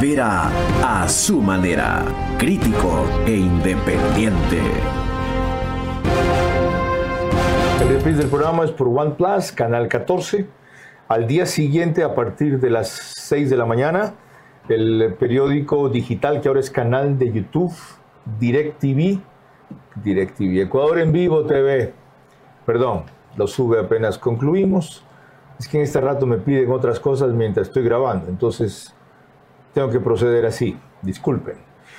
Rivera a su manera, crítico e independiente. El reprise del programa es por OnePlus, canal 14. Al día siguiente, a partir de las 6 de la mañana, el periódico digital, que ahora es canal de YouTube, DirecTV Ecuador en Vivo TV. Perdón, lo sube apenas concluimos. Es que en este rato me piden otras cosas mientras estoy grabando, entonces tengo que proceder así. Disculpen.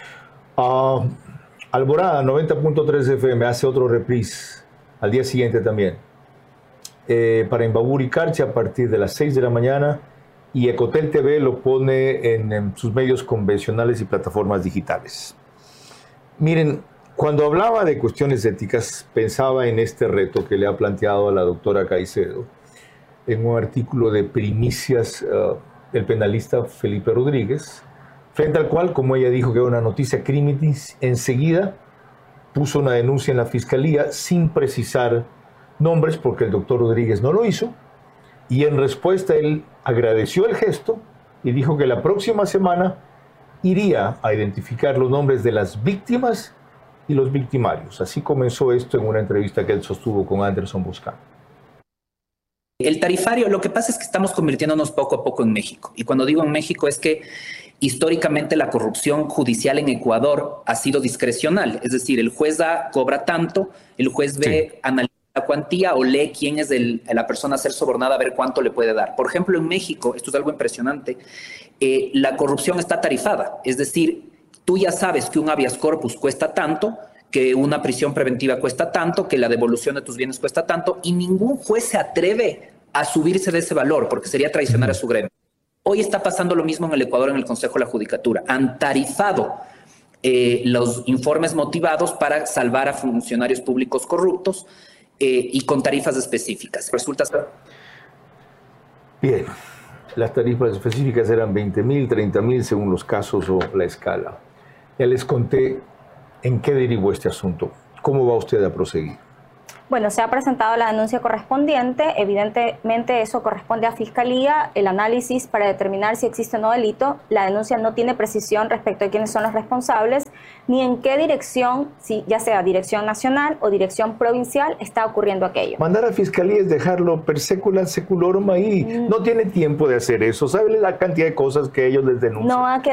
Alborada 90.3 FM hace otro reprise al día siguiente también. Para Imbabur y Carchi a partir de las 6 de la mañana, y Ecotel TV lo pone en sus medios convencionales y plataformas digitales. Miren, cuando hablaba de cuestiones éticas, pensaba en este reto que le ha planteado a la doctora Caicedo en un artículo de Primicias, el penalista Felipe Rodríguez, frente al cual, como ella dijo que era una noticia criminis, enseguida puso una denuncia en la fiscalía sin precisar nombres porque el doctor Rodríguez no lo hizo, y en respuesta él agradeció el gesto y dijo que la próxima semana iría a identificar los nombres de las víctimas y los victimarios. Así comenzó esto en una entrevista que él sostuvo con Anderson Boscan. El tarifario, lo que pasa es que estamos convirtiéndonos poco a poco en México. Y cuando digo en México es que históricamente la corrupción judicial en Ecuador ha sido discrecional. Es decir, el juez cobra tanto, el juez ve, analiza la cuantía o lee quién es la persona a ser sobornada, a ver cuánto le puede dar. Por ejemplo, en México, esto es algo impresionante, la corrupción está tarifada. Es decir, tú ya sabes que un habeas corpus cuesta tanto, que una prisión preventiva cuesta tanto, que la devolución de tus bienes cuesta tanto, y ningún juez se atreve a subirse de ese valor porque sería traicionar a su gremio. Hoy está pasando lo mismo en el Ecuador, en el Consejo de la Judicatura. Han tarifado los informes motivados para salvar a funcionarios públicos corruptos y con tarifas específicas. Resulta... Bien, las tarifas específicas eran 20.000, 30.000 según los casos o la escala. Ya les conté en qué derivó este asunto. ¿Cómo va usted a proseguir? Bueno, se ha presentado la denuncia correspondiente. Evidentemente eso corresponde a Fiscalía, el análisis para determinar si existe o no delito. La denuncia no tiene precisión respecto de quiénes son los responsables, ni en qué dirección, si ya sea dirección nacional o dirección provincial, está ocurriendo aquello. Mandar a Fiscalía es dejarlo per secula seculorum ahí. No tiene tiempo de hacer eso. ¿Sabe la cantidad de cosas que ellos les denuncian? No ha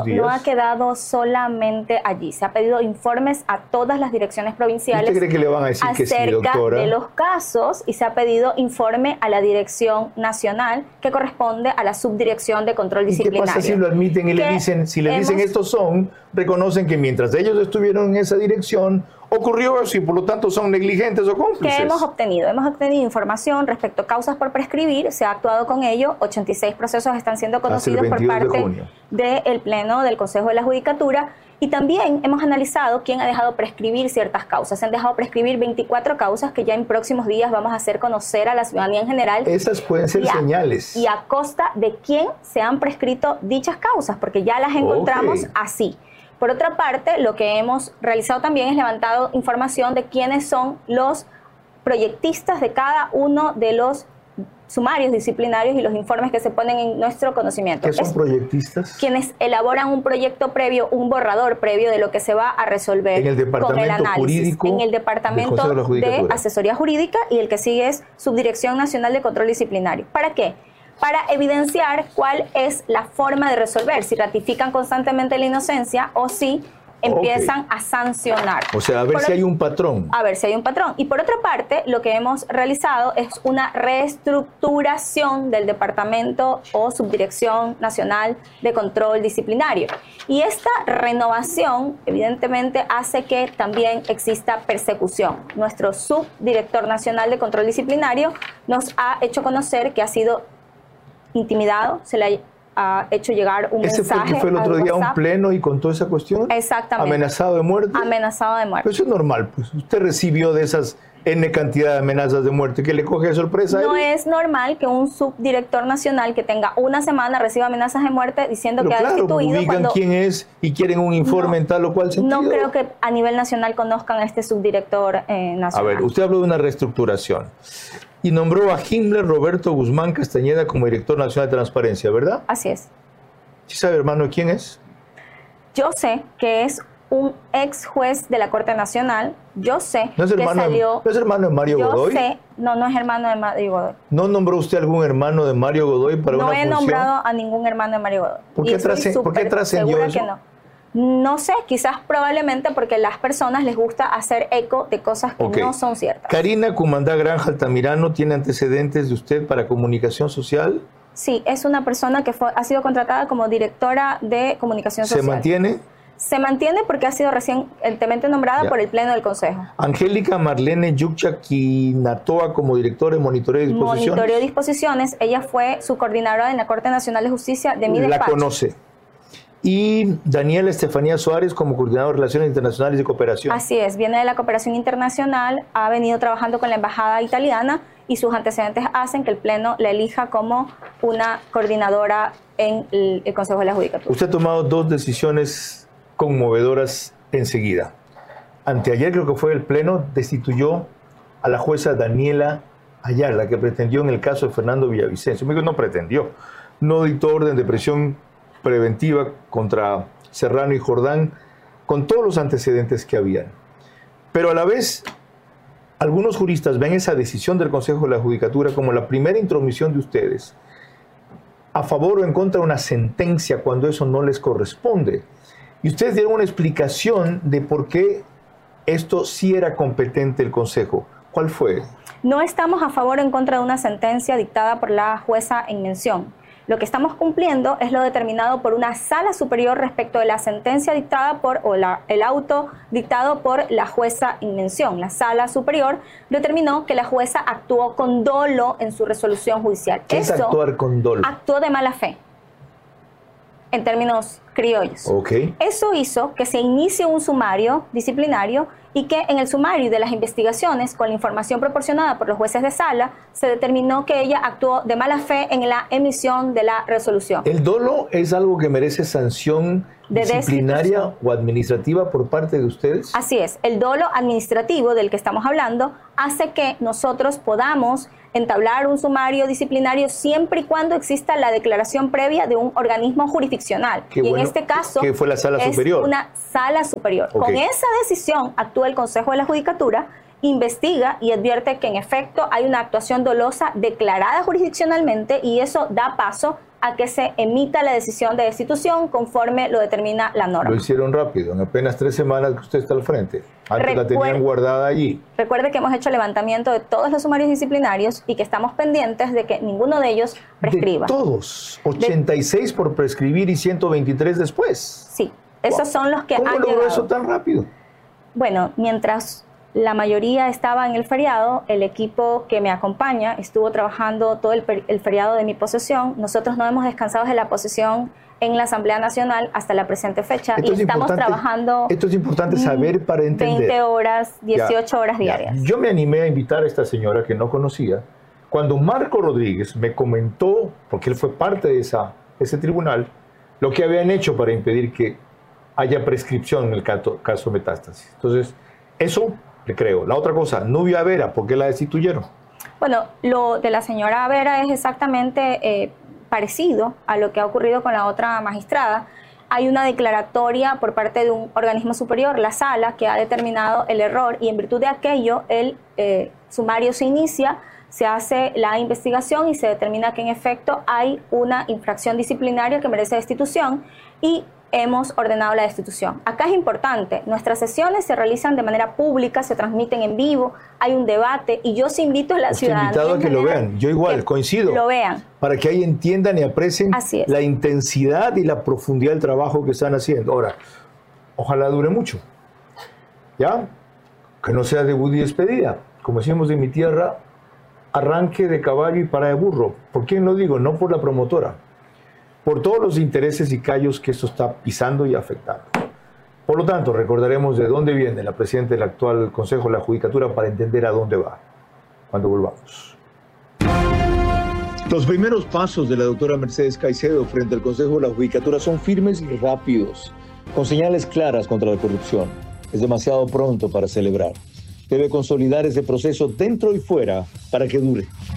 quedado solamente allí. Se ha pedido informes a todas las direcciones provinciales. ¿Usted cree que le van a decir que sí, doctora? De los casos, y se ha pedido informe a la Dirección Nacional, que corresponde a la Subdirección de Control Disciplinario. ¿Qué pasa si lo admiten y le dicen, si le dicen estos son, reconocen que mientras ellos estuvieron en esa dirección, ocurrió eso y por lo tanto son negligentes o cómplices? ¿Qué hemos obtenido? Hemos obtenido información respecto a causas por prescribir, se ha actuado con ello, 86 procesos están siendo conocidos por parte del Pleno del Consejo de la Judicatura, y también hemos analizado quién ha dejado prescribir ciertas causas. Se han dejado prescribir 24 causas que ya en próximos días vamos a hacer conocer a la ciudadanía en general. Esas pueden ser señales. Y a costa de quién se han prescrito dichas causas, porque ya las encontramos así. Por otra parte, lo que hemos realizado también es levantado información de quiénes son los proyectistas de cada uno de los sumarios disciplinarios y los informes que se ponen en nuestro conocimiento. ¿Qué son proyectistas? Quienes elaboran un proyecto previo, un borrador previo de lo que se va a resolver en el departamento con el análisis. Jurídico en el departamento de asesoría jurídica, y el que sigue es Subdirección Nacional de Control Disciplinario. ¿Para qué? Para evidenciar cuál es la forma de resolver, si ratifican constantemente la inocencia o si empiezan a sancionar. O sea, a ver si hay un patrón. A ver si hay un patrón. Y por otra parte, lo que hemos realizado es una reestructuración del Departamento o Subdirección Nacional de Control Disciplinario. Y esta renovación, evidentemente, hace que también exista persecución. Nuestro Subdirector Nacional de Control Disciplinario nos ha hecho conocer que ha sido intimidado, se le ha hecho llegar un mensaje. ¿Ese fue que fue el otro día a un pleno y contó esa cuestión? Exactamente. ¿Amenazado de muerte? Amenazado de muerte. Pero eso es normal, pues. Usted recibió de esas N cantidad de amenazas de muerte, que le coge de sorpresa. No es normal que un subdirector nacional que tenga una semana reciba amenazas de muerte diciendo que ha destituido. Ubican quién es y quieren un informe en tal o cual sentido. No creo que a nivel nacional conozcan a este subdirector nacional. A ver, usted habló de una reestructuración y nombró a Himmler Roberto Guzmán Castañeda como director nacional de transparencia, ¿verdad? Así es. ¿Sí sabe, hermano, quién es? Yo sé que es un ex juez de la Corte Nacional. Yo sé ¿No es hermano, que salió... ¿no es hermano de Mario Godoy? Yo sé, no es hermano de Mario Godoy. ¿No nombró usted algún hermano de Mario Godoy para una función? No he nombrado a ningún hermano de Mario Godoy. ¿Por qué trascendió eso? Que no. No sé, quizás probablemente porque a las personas les gusta hacer eco de cosas que no son ciertas. Karina Cumandá Granja Altamirano, ¿tiene antecedentes de usted para comunicación social? Sí, es una persona que ha sido contratada como directora de comunicación social. ¿Se mantiene? Se mantiene porque ha sido recientemente nombrada por el Pleno del Consejo. Angélica Marlene Yuccha Quinatoa como directora de Monitoreo de Disposiciones. Monitoreo de Disposiciones. Ella fue su coordinadora en la Corte Nacional de Justicia de mi despacho. La conoce. Y Daniela Estefanía Suárez como coordinadora de Relaciones Internacionales y Cooperación. Así es, viene de la cooperación internacional, ha venido trabajando con la Embajada Italiana y sus antecedentes hacen que el Pleno la elija como una coordinadora en el Consejo de la Judicatura. Usted ha tomado 2 decisiones conmovedoras enseguida. Anteayer creo que fue el Pleno destituyó a la jueza Daniela Ayala, que pretendió en el caso de Fernando Villavicencio. Me digo, no pretendió, no dictó orden de prisión preventiva contra Serrano y Jordán, con todos los antecedentes que habían. Pero a la vez, algunos juristas ven esa decisión del Consejo de la Judicatura como la primera intromisión de ustedes, a favor o en contra de una sentencia cuando eso no les corresponde. Y ustedes dieron una explicación de por qué esto sí era competente el Consejo. ¿Cuál fue? No estamos a favor o en contra de una sentencia dictada por la jueza en mención. Lo que estamos cumpliendo es lo determinado por una sala superior respecto de la sentencia dictada por, el auto dictado por la jueza en mención. La sala superior determinó que la jueza actuó con dolo en su resolución judicial. ¿Qué es actuar con dolo? Actuó de mala fe, en términos criollos. Okay. Eso hizo que se inicie un sumario disciplinario y que en el sumario de las investigaciones, con la información proporcionada por los jueces de sala, se determinó que ella actuó de mala fe en la emisión de la resolución. ¿El dolo es algo que merece sanción disciplinaria o administrativa por parte de ustedes? Así es. El dolo administrativo del que estamos hablando hace que nosotros podamos entablar un sumario disciplinario siempre y cuando exista la declaración previa de un organismo jurisdiccional. En este caso, que fue la sala superior. Una sala superior. Okay. Con esa decisión actúa el Consejo de la Judicatura, investiga y advierte que en efecto hay una actuación dolosa declarada jurisdiccionalmente y eso da paso a que se emita la decisión de destitución conforme lo determina la norma. Lo hicieron rápido, en apenas 3 semanas que usted está al frente. Antes la tenían guardada allí. Recuerde que hemos hecho levantamiento de todos los sumarios disciplinarios y que estamos pendientes de que ninguno de ellos prescriba. ¿De todos? 86 por prescribir y 123 después. Sí, esos son los que han llegado. ¿Cómo logró eso tan rápido? Bueno, mientras la mayoría estaba en el feriado, el equipo que me acompaña estuvo trabajando todo el feriado de mi posesión. Nosotros no hemos descansado de la posesión en la Asamblea Nacional hasta la presente fecha y estamos trabajando. Esto es importante saber para entender. 20 horas, 18 horas diarias. Yo me animé a invitar a esta señora que no conocía. Cuando Marco Rodríguez me comentó, porque él fue parte de ese tribunal, lo que habían hecho para impedir que haya prescripción en el caso Metástasis. Entonces, eso le creo. La otra cosa, Nubia Vera, ¿por qué la destituyeron? Bueno, lo de la señora Vera es exactamente parecido a lo que ha ocurrido con la otra magistrada. Hay una declaratoria por parte de un organismo superior, la sala, que ha determinado el error y en virtud de aquello el sumario se inicia, se hace la investigación y se determina que en efecto hay una infracción disciplinaria que merece destitución y hemos ordenado la destitución. Acá es importante, nuestras sesiones se realizan de manera pública, se transmiten en vivo, hay un debate y yo os invito a la ciudadanía. Estoy invitado a que lo vean, yo igual, coincido. Lo vean. Para que ahí entiendan y aprecien la intensidad y la profundidad del trabajo que están haciendo. Ahora, ojalá dure mucho, ¿ya? Que no sea debut y despedida. Como decimos en mi tierra, arranque de caballo y para de burro. ¿Por quién lo digo? No por la promotora. Por todos los intereses y callos que esto está pisando y afectando. Por lo tanto, recordaremos de dónde viene la presidenta del actual Consejo de la Judicatura para entender a dónde va cuando volvamos. Los primeros pasos de la doctora Mercedes Caicedo frente al Consejo de la Judicatura son firmes y rápidos, con señales claras contra la corrupción. Es demasiado pronto para celebrar. Debe consolidar ese proceso dentro y fuera para que dure.